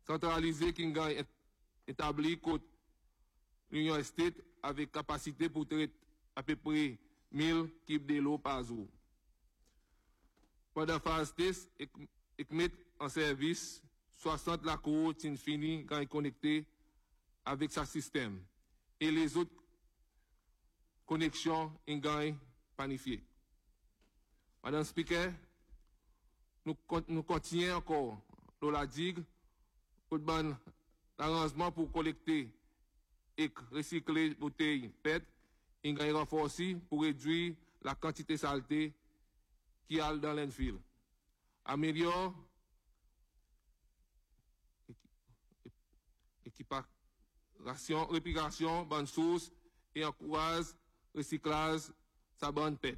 centralisé qui est établi côté l'Union Estate avec capacité pour traiter à peu près 1000 kibs de l'eau par jour. Pendant la phase test, et mettre en service 60 la routine finie quand est connecté avec sa système et les autres connexions en planifiées. Madame Speaker, nous continuons encore dans la digue pour l'arrangement pour collecter et recycler les bouteilles PET et renforcer pour réduire la quantité de saleté qui a dans l'enfil. Améliore réplication, bonne source et encourage recyclage sa bonne PET.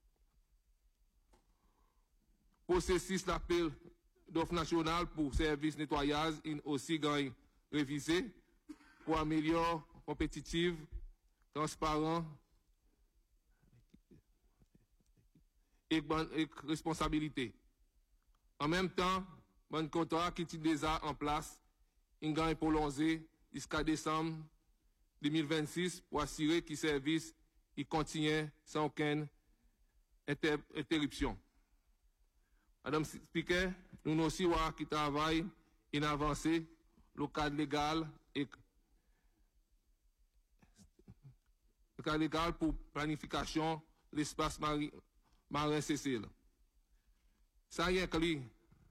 Processus l'appel d'offre nationale pour service nettoyage est aussi révisé pour améliorer compétitive, transparent et responsabilité. En même temps, bon contrat qui est déjà en place, il est prolongé jusqu'à décembre 2026 pour assurer que le service il continue sans aucune interruption. Madame Speaker, nous aussi voir qui travaille en avancée le cadre légal et le cadre légal pour planification de l'espace marin Cécile. Ça y inclut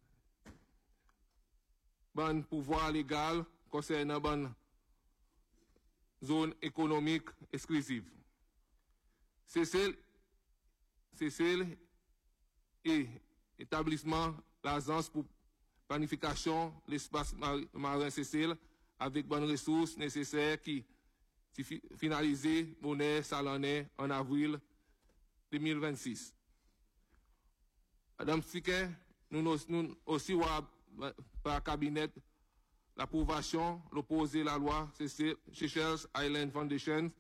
bon pouvoir légal concernant bonne zone économique exclusive. Cécile et établissement l'agence pour planification l'espace marin Cécile avec bonnes ressources nécessaires qui finalisé monnaie salonné en avril 2026. Madame Speaker, nous aussi par cabinet l'approbation, l'opposé la loi Seychelles Island Foundation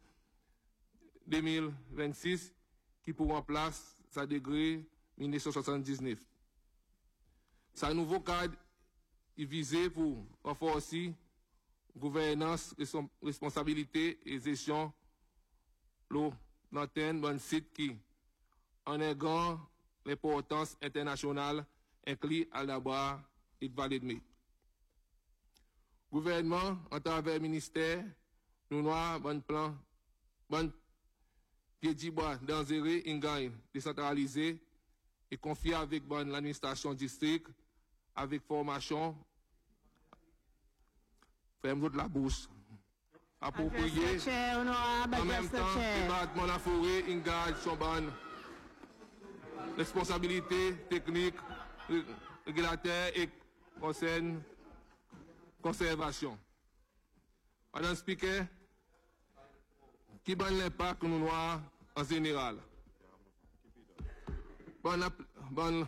2026 qui pour en place sa degré 1979. Sa nouveau cadre est visé pour renforcer gouvernance, responsabilité et gestion l'antenne d'un site qui en est grand l'importance internationale inclus à la barre et Vallée de Mai. Gouvernement, en travers ministère, nous avons bon plan, bon pied bois d'enzéré, ingagne, décentralisé et confié avec bonne l'administration district, avec formation, ferme de la bourse. Approprié, en même temps, département de la forêt, ingagne, son bonne responsabilité technique, régulateur et concerne conservation. Madame Speaker, qui bat l'impact nous noirs en général? Bon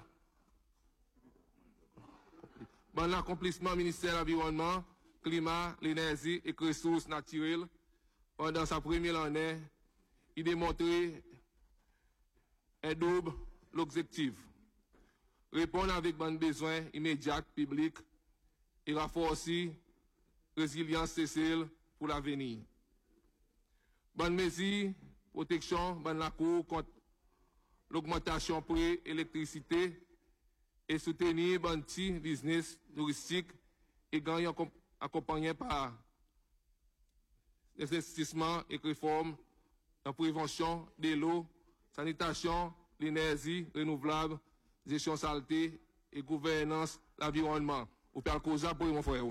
accomplissement ministère de l'Environnement, Climat, l'Énergie et Ressources naturelles pendant sa première année, il démontrait un double l'objectif. Répondre avec bon besoin immédiat public et renforcer résilience sociale pour l'avenir. Bonne mesure, protection, bonne la cour contre l'augmentation prix électricité et soutenir bon petit business touristique et gagner accompagné par les investissements et réformes en prévention de l'eau, sanitation, l'énergie renouvelable, gestion saleté et gouvernance de l'environnement. Ou par cause pour mon frère.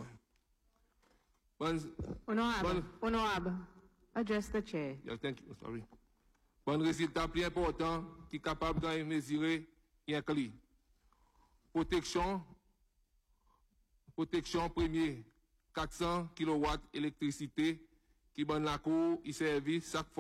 Honorable, address the chair. Yeah, thank you. Sorry. Bon résultat plus important qui est capable de mesurer et inclure. Protection premier 400 kW électricité qui donne la cour, il servit chaque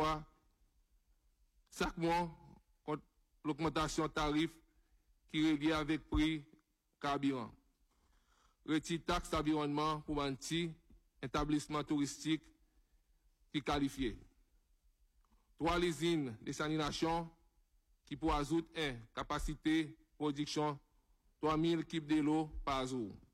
mois contre l'augmentation tarif qui est reliée avec prix carburant. Retire taxe d'environnement pour un petit établissement touristique qui qualifié. 3 usines de salination qui pour ajouter capacité production 3000 kg de l'eau par jour.